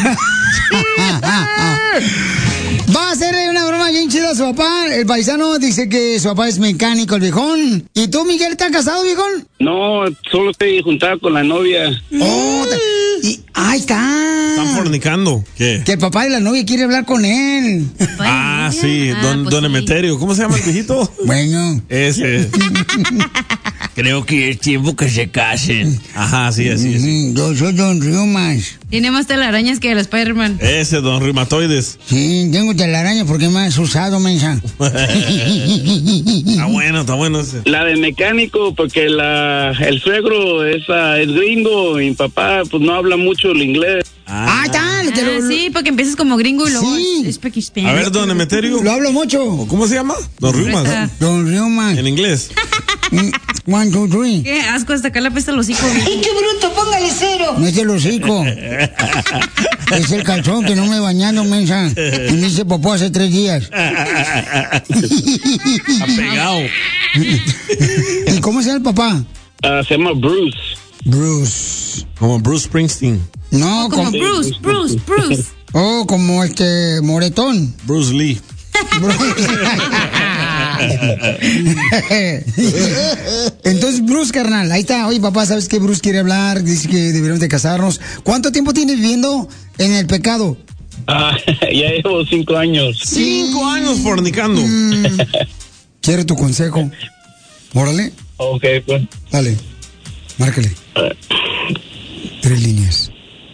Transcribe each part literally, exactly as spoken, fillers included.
Va a hacerle una broma bien chida a su papá. El paisano dice que su papá es mecánico, el viejón. ¿Y tú, Miguel, estás casado, viejón? No, solo estoy juntado con la novia. Oh, y ahí está. Están fornicando. ¿Qué? Que el papá de la novia quiere hablar con él. Ah, sí, Ah, don, pues don sí. Emeterio. ¿Cómo se llama el viejito? Bueno. Ese. Creo que es tiempo que se casen. Ajá, sí, así es. Mm, Yo soy Don Riumas. Tiene más telarañas que el Spider-Man. Ese, don Reumatoides. Sí, tengo telaraña porque me has usado, mensa. Está bueno, está bueno ese. La de mecánico, porque la el suegro es, uh, es gringo y mi papá pues no habla mucho el inglés. Ah, está. te Ah, lo- sí, porque empiezas como gringo y luego Sí. es speak Spanish. A ver, don Emeterio. Lo hablo mucho. ¿Cómo se llama? Don Riumas. Presta. Don Riumas. En inglés. Mm, One, two, three. Qué asco, hasta acá la pesta los hocico. ¡Ay, qué bruto! ¡Póngale cero! No es el hocico. Es el calzón que no me he bañado, mensa. Y me hice popó hace tres días. Apegado. ¿Y cómo se llama el papá? Uh, se llama Bruce. Bruce. Como Bruce Springsteen. No, Como como... Bruce, Bruce, Bruce. Oh, como este moretón. Bruce Lee. Entonces, Bruce, carnal, ahí está. Oye, papá, ¿sabes qué? Bruce quiere hablar, dice que deberíamos de casarnos. ¿Cuánto tiempo tienes viviendo en el pecado? Ah, ya llevo cinco años. Cinco años fornicando. Mm, quiero tu consejo. Órale, Ok, pues. dale, márcale. Tres líneas.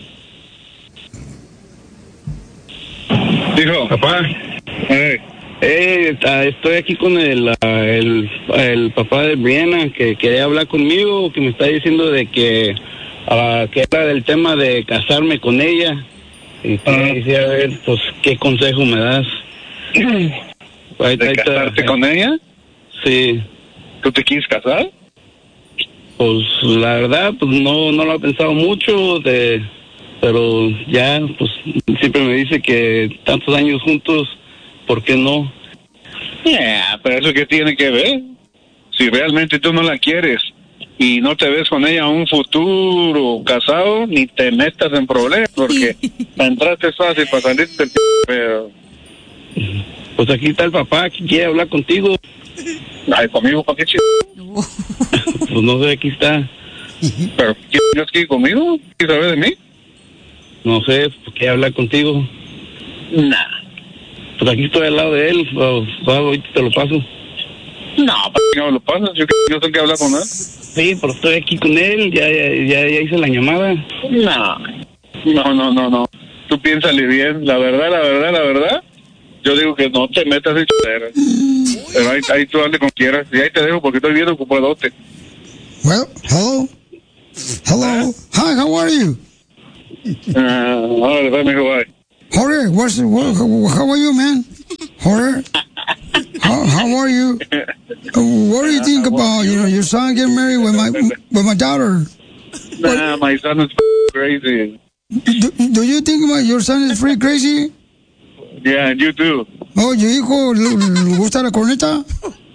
Dijo, papá. Eh, eh, ah, estoy aquí con el, ah, el, el papá de Brianna que quería hablar conmigo, que me está diciendo de que, ah, que era del tema de casarme con ella. Y quisiera ver, pues, qué consejo me das. Ahí- ¿De ahí está. casarte con ella? Sí. ¿Tú te quieres casar? Pues la verdad, pues no, no lo he pensado mucho, de, pero ya, pues siempre me dice que tantos años juntos, ¿por qué no? Yeah, pero eso qué tiene que ver. Si realmente tú no la quieres y no te ves con ella un futuro casado, ni te metas en problemas, porque para entrarte es fácil, para salirte pero... Pues aquí está el papá que quiere hablar contigo. Ay, conmigo, ¿para qué ch... Pues no sé, aquí está. ¿Pero quieres que ir conmigo? ¿Quieres saber de mí? No sé, pues quiere hablar contigo. Nah. Pues aquí estoy al lado de él, va, va, ahorita te lo paso. No, ¿para qué me lo pasas? Yo, yo tengo que hablar con él. Sí, pero estoy aquí con él, ya, ya, ya, ya hice la llamada. No, no, no, no, no. Tú piénsale bien. La verdad, la verdad, la verdad. Yo digo que no te metas en chudera. Pero ahí, ahí tú dale como quieras. Y ahí te dejo porque estoy bien ocupadote. Well, hello. Hello. Hi, how are you? Ah, ahora bye, mijo, bye. Jorge, what's, what, how are you, man? Jorge? How, how are you? Uh, what do you think about, you know, your son getting married with my with my daughter? Nah, my son is crazy. Do, do you think my, your son is free crazy? Yeah, and you too. Oh, ¿tu hijo le, le gusta la corneta?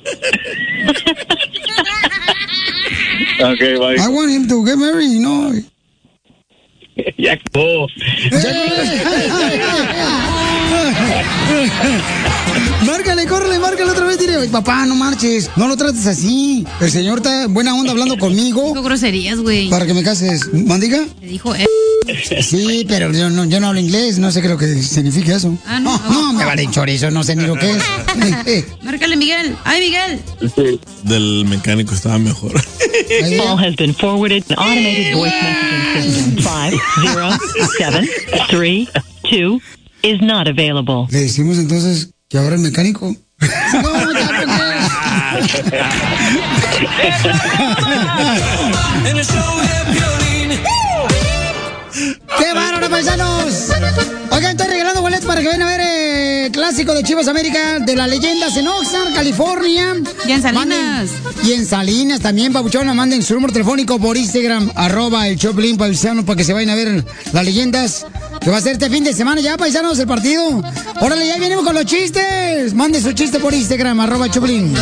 Okay, bye. I want him to get married, you know. Ya acabó. Márcale, córrele, márcale otra vez. Dile, "Ay, papá, no marches, no lo trates así. El señor está buena onda hablando conmigo. Dijo groserías, güey. Para que me cases. ¿Mandiga? Le dijo, eh. Sí, pero yo no, yo no hablo inglés, no sé qué es lo que significa eso. Ah, no. No, me vale chorizo, no sé ni lo que es. Márcale, Miguel. ¡Ay, Miguel! Del mecánico estaba mejor. Call has been forwarded to automated voice messaging system. five zero seven three two is not available. Le decimos entonces que ahora el mecánico. No, ya, En el show de Piolín. ¡Qué bárbaro, paisanos! Oigan, estoy regalando boletos para que vayan a ver el eh, clásico de Chivas América de las leyendas en Oxnard, California. Y en Salinas. Manden, y en Salinas también, papuchona. Manden su número telefónico por Instagram, arroba el Choplin paisano, para que se vayan a ver las leyendas. Que va a ser este fin de semana ya, paisanos, el partido. Órale, ya venimos con los chistes. Manden su chiste por Instagram, arroba Choplin.